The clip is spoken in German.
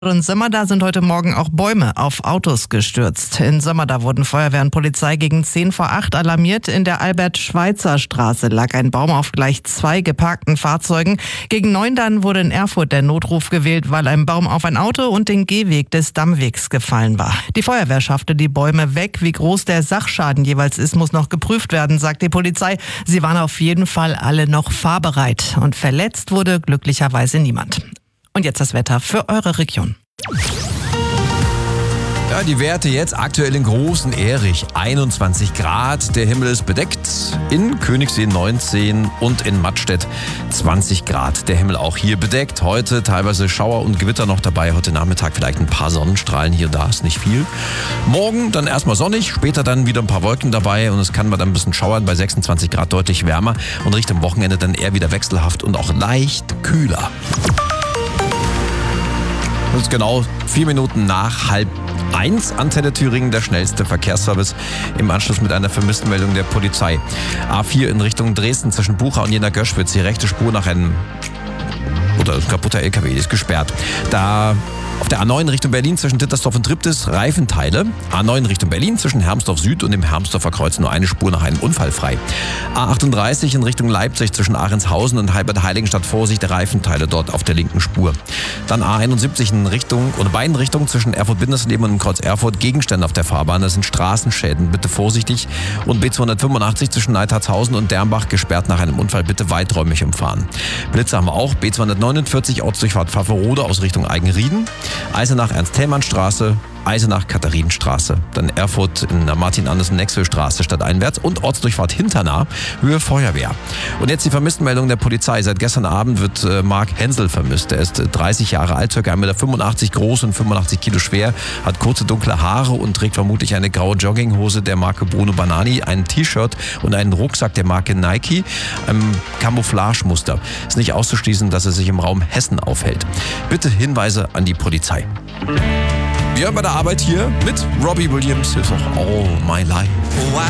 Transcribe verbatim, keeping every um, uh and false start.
In Sömmerda sind heute Morgen auch Bäume auf Autos gestürzt. In Sömmerda wurden Feuerwehr und Polizei gegen zehn vor acht alarmiert. In der Albert-Schweitzer-Straße lag ein Baum auf gleich zwei geparkten Fahrzeugen. Gegen neun dann wurde in Erfurt der Notruf gewählt, weil ein Baum auf ein Auto und den Gehweg des Dammwegs gefallen war. Die Feuerwehr schaffte die Bäume weg. Wie groß der Sachschaden jeweils ist, muss noch geprüft werden, sagt die Polizei. Sie waren auf jeden Fall alle noch fahrbereit. Und verletzt wurde glücklicherweise niemand. Und jetzt das Wetter für eure Region. Ja, die Werte jetzt aktuell in Großen Erich einundzwanzig Grad. Der Himmel ist bedeckt. In Königssee neunzehn und in Mattstedt zwanzig Grad. Der Himmel auch hier bedeckt. Heute teilweise Schauer und Gewitter noch dabei. Heute Nachmittag vielleicht ein paar Sonnenstrahlen. Hier und da ist nicht viel. Morgen dann erstmal sonnig. Später dann wieder ein paar Wolken dabei. Und es kann mal dann ein bisschen schauern. Bei sechsundzwanzig Grad deutlich wärmer. Und Richtung Wochenende dann eher wieder wechselhaft und auch leicht kühler. Das ist genau vier Minuten nach halb eins. Antenne Thüringen, der schnellste Verkehrsservice im Anschluss mit einer Vermisstenmeldung der Polizei. A vier in Richtung Dresden zwischen Bucha und Jena-Göschwitz. Die rechte Spur nach einem oder ein kaputter L K W, die ist gesperrt. Da auf der A neun Richtung Berlin zwischen Dittersdorf und Triptis Reifenteile. A neun Richtung Berlin zwischen Hermsdorf Süd und dem Hermsdorfer Kreuz nur eine Spur nach einem Unfall frei. A achtunddreißig in Richtung Leipzig zwischen Ahrendshausen und Heilbad-Heiligenstadt. Vorsicht, Reifenteile dort auf der linken Spur. Dann A einundsiebzig in Richtung oder beiden Richtungen zwischen Erfurt-Bindersleben und dem Kreuz Erfurt. Gegenstände auf der Fahrbahn, das sind Straßenschäden, bitte vorsichtig. Und B zweihundertfünfundachtzig zwischen Neidhartshausen und Dernbach gesperrt nach einem Unfall, bitte weiträumig umfahren. Blitze haben wir auch. B zweihundertneunundvierzig Ortsdurchfahrt Pfafferode aus Richtung Eigenrieden. Eisenach Ernst-Thälmann-Straße, Eisenach Katharinenstraße, dann Erfurt in der Martin-Andersen-Nexel-Straße stadteinwärts und Ortsdurchfahrt Hinternah, Höhe Feuerwehr. Und jetzt die Vermisstenmeldung der Polizei. Seit gestern Abend wird äh, Marc Hensel vermisst. Er ist dreißig Jahre alt, ca. eins Komma fünfundachtzig Meter groß und fünfundachtzig Kilo schwer, hat kurze dunkle Haare und trägt vermutlich eine graue Jogginghose der Marke Bruno Banani, ein T-Shirt und einen Rucksack der Marke Nike, im Camouflage-Muster. Ist nicht auszuschließen, dass er sich im Raum Hessen aufhält. Bitte Hinweise an die Polizei. Wir bei der Arbeit hier mit Robbie Williams. Hier ist auch All My Life.